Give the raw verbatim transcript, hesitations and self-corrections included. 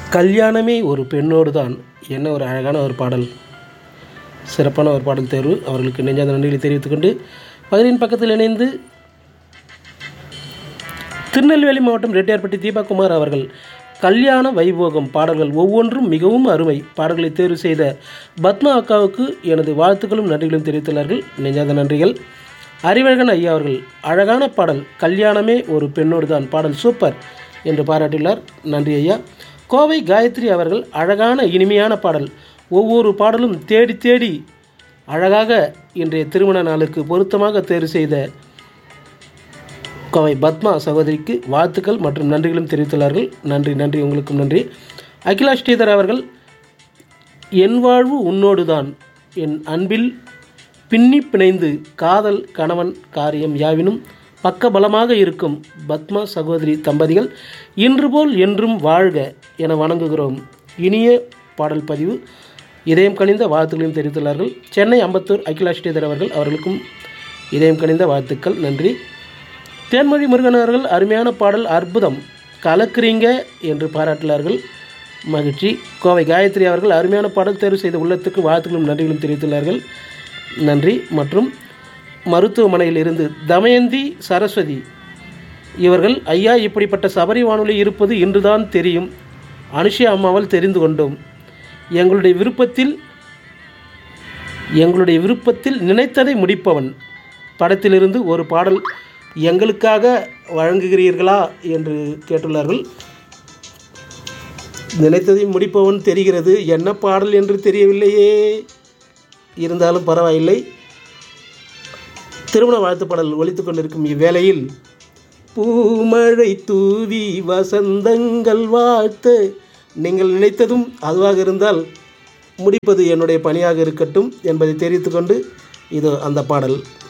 கல்யாணமே ஒரு பெண்ணோடு தான். என்ன ஒரு அழகான ஒரு பாடல், சிறப்பான ஒரு பாடல் தேர்வு. அவர்களுக்கு நெஞ்சார்ந்த நன்றிகளை தெரிவித்துக் கொண்டு பதினின் பக்கத்தில் இணைந்து திருநெல்வேலி மாவட்டம் ரெட்டியார்பட்டி தீபாகுமார் அவர்கள் கல்யாண வைபோகம் பாடல்கள் ஒவ்வொன்றும் மிகவும் அருமை பாடல்களை தேர்வு செய்த பத்மா அக்காவுக்கு எனது வாழ்த்துக்களும் நன்றிகளும் தெரிவித்துள்ளார்கள். நெஞ்சார்ந்த நன்றிகள். அறிவழகன் ஐயா அவர்கள் அழகான பாடல், கல்யாணமே ஒரு பெண்ணோடு தான், பாடல் சூப்பர் என்று பாராட்டியுள்ளார். நன்றி ஐயா. கோவை காயத்ரி அவர்கள் அழகான இனிமையான பாடல், ஒவ்வொரு பாடலும் தேடி தேடி அழகாக இன்றைய திருமண நாளுக்கு பொருத்தமாக தேர்வு செய்த கோவை பத்மா சகோதரிக்கு வாழ்த்துக்கள் மற்றும் நன்றிகளும் தெரிவித்துள்ளார்கள். நன்றி நன்றி உங்களுக்கும் நன்றி. அகிலா ஸ்ரீதர் அவர்கள் என் வாழ்வு உன்னோடு தான், என் அன்பில் பின்னி பிணைந்து காதல் கணவன் காரியம் யாவினும் பக்க பலமாக இருக்கும் பத்மா சகோதரி தம்பதிகள் இன்று போல் என்றும் வாழ்க என வணங்குகிறோம். இனிய பாடல் பதிவு, இதயம் கனிந்த வாழ்த்துக்களையும் தெரிவித்துள்ளார்கள். சென்னை அம்பத்தூர் அகிலா ஸ்ரீதர் அவர்கள் அவர்களுக்கும் இதயம் கனிந்த வாழ்த்துக்கள், நன்றி. தேன்மொழி முருகன் அவர்கள் அருமையான பாடல், அற்புதம், கலக்குறீங்க என்று பாராட்டினார்கள், மகிழ்ச்சி. கோவை காயத்ரி அவர்கள் அருமையான பாடல் தேர்வு செய்த உள்ளத்துக்கு வாழ்த்துக்களும் நன்றிகளும் தெரிவித்துள்ளார்கள், நன்றி. மற்றும் மருத்துவமனையில் இருந்து தமயந்தி சரஸ்வதி இவர்கள் ஐயா, இப்படிப்பட்ட சபரி வானொலி இருப்பது இன்றுதான் தெரியும், அனுஷா அம்மாவால் தெரிந்து கொண்டோம். எங்களுடைய விருப்பத்தில் எங்களுடைய விருப்பத்தில் நினைத்ததை முடிப்பவன் படத்திலிருந்து ஒரு பாடல் எங்களுக்காக வழங்குகிறீர்களா என்று கேட்டுள்ளார்கள். நினைத்ததை முடிப்பவன் தெரிகிறது, என்ன பாடல் என்று தெரியவில்லையே, இருந்தாலும் பரவாயில்லை. திருமண வாழ்த்து பாடல் ஒலித்து கொண்டிருக்கும் இவ்வேளையில் பூமழை தூவி வசந்தங்கள் வாழ்த்து, நீங்கள் நினைத்ததும் அதுவாக இருந்தால் முடிப்பது என்னுடைய பணியாக இருக்கட்டும் என்பதை தெரிவித்துக்கொண்டு இதோ அந்த பாடல்.